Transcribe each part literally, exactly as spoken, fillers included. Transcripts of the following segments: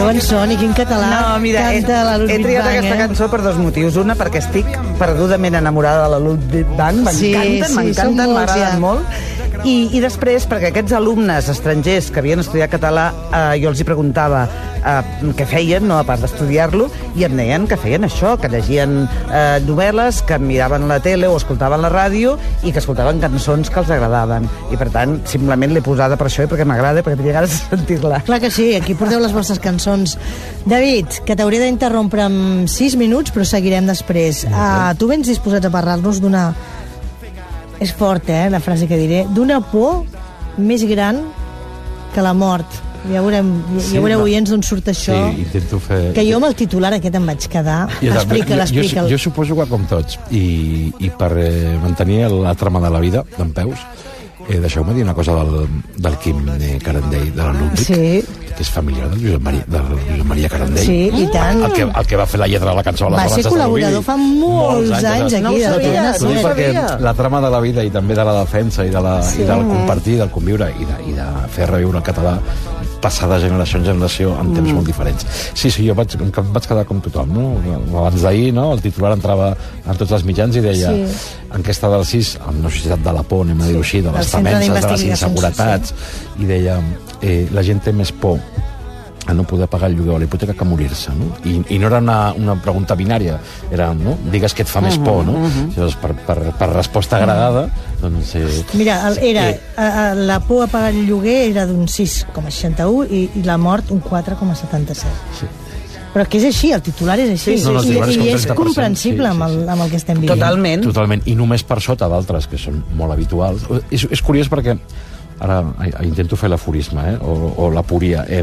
on són i quin català no, mira, canta la Ludwig Bang. He triat aquesta eh? cançó per dos motius. Una, perquè estic perdudament enamorada de la Ludwig Bang. M'encanten, sí, sí, m'encanten, m'agraden ja. molt. I, I després, perquè aquests alumnes estrangers que havien estudiat català, eh, jo els hi preguntava eh, què feien, no, a part d'estudiar-lo, i em deien que feien això, que llegien eh, novel·les, que miraven la tele o escoltaven la ràdio i que escoltaven cançons que els agradaven. I, per tant, simplement l'he posada per això i perquè m'agrada, perquè tenia ganes de sentir-la. Clar que sí, aquí porteu les vostres cançons. David, que t'hauré d'interrompre en sis minuts, però seguirem després. Uh, tu vens disposat a parlar-nos d'una... És fort, eh, la frase que diré. D'una por més gran que la mort. Ja veurem, sí, ja veureu oients d'on surt això. Sí, intento fer... Que jo amb el titular aquest em vaig quedar. Explica, l'explica. Jo, jo suposo que com tots. I, i per eh, mantenir la trama de la vida d'en peus, eh, deixeu-me dir una cosa del, del Quim eh, Carandell, de la Ludwig, sí. que és familiar del Josep Maria, del Josep Maria Carandell. Sí, i tant. El que, el que va fer la lletra de la cançó a les va ser col·laborador fa molts, molts anys, anys aquí. No ho sabia, no ho perquè la trama de la vida i també de la defensa i, de la, sí. i del compartir, del conviure i de, i de fer reviure el català passar de generació en generació en temps mm. molt diferents. Sí, sí, jo vaig, em vaig quedar com tothom, no? Abans d'ahir, no? El titular entrava en tots els mitjans i deia sí. enquesta del C I S, amb una societat de la por, anem a dir-ho així, de les temences, de les inseguretats, sí. i deia, eh, la gent té més por a no poder pagar el lloguer o la hipoteca que morir-se, no? I, i no era una, una pregunta binària, era, no? Digues què et fa uh -huh, més por, no? Uh -huh. Llavors, per, per, per resposta agradada, doncs... Eh, Mira, el, era, eh, a, a, la por a pagar el lloguer era d'un sis coma seixanta-u i, i la mort un quatre coma setanta-set. Sí. Però que és així, el titular és així. Sí, sí, no, I, és i és comprensible sí, sí, sí. Amb, el, amb el que estem vivint. Totalment. Totalment, i només per sota d'altres que són molt habituals. És, és curiós perquè, ara intento fer l'aforisme, eh? o, o l'aporia, eh,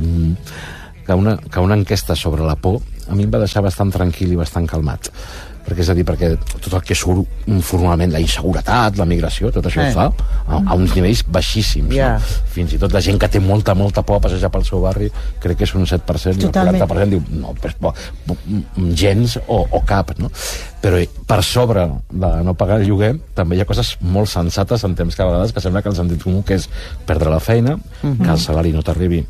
que una, que una enquesta sobre la por a mi em va deixar bastant tranquil i bastant calmat, perquè és a dir, perquè tot el que surt formalment, la inseguretat, la migració, tot això eh. ho fa a, a uns nivells baixíssims, yeah. no? Fins i tot la gent que té molta, molta por a passejar pel seu barri, crec que és un set per cent, i el quaranta per cent diu, no, pues, bo, bo, gens o, o cap, no? Però per sobre de no pagar el lloguer també hi ha coses molt sensates en temps que a vegades que sembla que el sentit comú, que és perdre la feina, mm-hmm. que el salari no t'arribi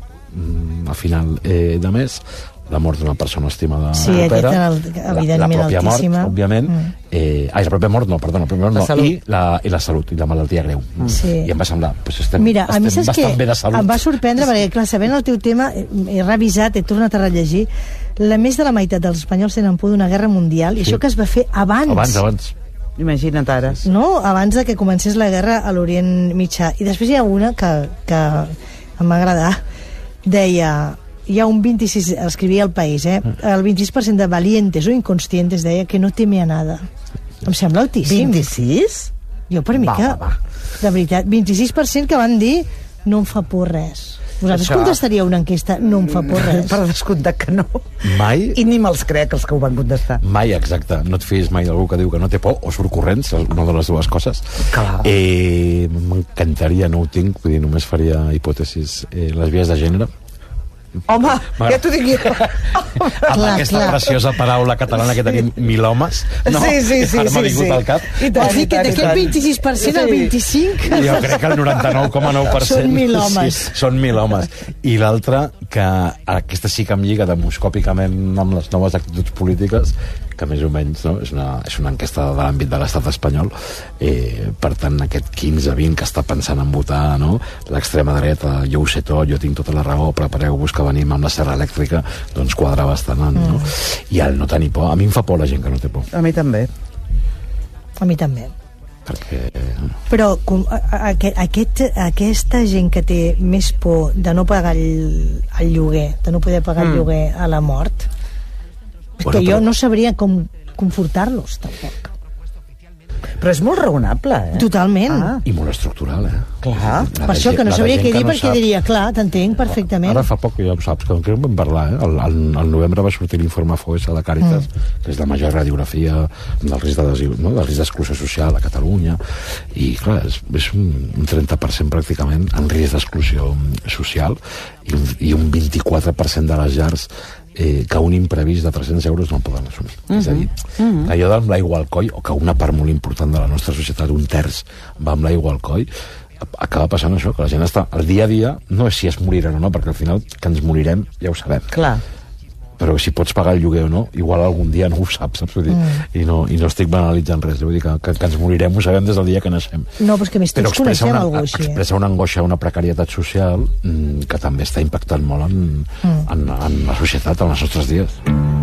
a final eh, de mes, la mort d'una persona estimada sí, propera, el, la, la pròpia altíssima. mort, òbviament, mm. eh, ai, la pròpia mort no, perdona, la pròpia mort no, i la, i la salut, i la malaltia greu. Mm. Sí. I em va semblar, pues estem, Mira, estem a mi saps bastant que bé de salut. Em va sorprendre, perquè, clar, sabent el teu tema, he revisat, he tornat a rellegir, la més de la meitat dels espanyols tenen por d'una guerra mundial, i sí. això que es va fer abans. Abans, abans. Imagina't ara. No, abans de que comencés la guerra a l'Orient Mitjà. I després hi ha una que, que em va agradar. Deia... Hi ha un vint-i-sis, escrivia El País, eh? El vint-i-sis per cent de valientes o inconscientes deia que no teme a nada. Em sembla altíssim. vint-i-sis? Jo per mi va, que... Va. De veritat, vint-i-sis per cent que van dir no em fa por res. Vosaltres Això... contestaríeu una enquesta no em fa por res? Per descomptat que no. Mai... I ni me'ls crec, els que ho van contestar. Mai, exacte. No et fies mai d'algú que diu que no té por o surt corrents, una de les dues coses. Clar. Eh, M'encantaria, no ho tinc, vull dir, només faria hipòtesis eh, les vies de gènere. Home, ja t'ho dic jo. Amb clar, aquesta clar. preciosa paraula catalana que tenim mil homes, no? Sí, sí, sí. Ara m'ha sí, vingut sí. al cap. I tant, i tant. D'aquest vint-i-sis per cent al vint-i-cinc... Jo crec que el noranta-nou coma nou per cent... Són mil homes. Sí, són mil homes. I l'altra, que aquesta sí que em lliga demoscòpicament amb les noves actituds polítiques, que més o menys no? és, una, és una enquesta de l'àmbit de l'estat espanyol, eh, per tant aquest quinze vint que està pensant en votar, no? L'extrema dreta, jo ho sé tot, jo tinc tota la raó, prepareu-vos que venim amb la serra elèctrica, doncs quadra bastant, mm. no? I el no tenir por, a mi em fa por la gent que no té por. A mi també. A mi també. Perquè... Però com, a, a, aquest, aquesta gent que té més por de no pagar el, el lloguer, de no poder pagar mm. el lloguer a la mort, bueno, que jo però... no sabria com confortar-los, tampoc. Però és molt raonable, eh? Totalment. Ah. I molt estructural, eh? Clar. Per això que no sabria què dir, no perquè sap... diria, clar, t'entenc perfectament. Ara fa poc que ja ho saps, que no vam parlar, eh? El, el, el novembre va sortir l'informe F O E S a la Càritas, mm. que és la major radiografia del risc de no? del risc d'exclusió social a Catalunya, i clar, és, és un, un trenta per cent pràcticament en risc d'exclusió social, i un, i un vint-i-quatre per cent de les llars Eh, que un imprevist de tres-cents euros no el poden assumir. Uh-huh. És a dir, uh-huh. allò amb l'aigua al coll, o que una part molt important de la nostra societat, un terç, va amb l'aigua al coll, acaba passant això, que la gent està al dia a dia, no és si es moriran o no, perquè al final que ens morirem ja ho sabem. Clar. però si pots pagar el lloguer o no, igual algun dia no ho saps, saps? Vull dir, mm. i, no, i no estic banalitzant res, vull dir que, que, que ens morirem, ho sabem des del dia que naixem. No, però és que més tots coneixem una, algú així. Expressa una angoixa, una precarietat social mm, que també està impactant molt en, mm. en, en la societat, en els nostres dies.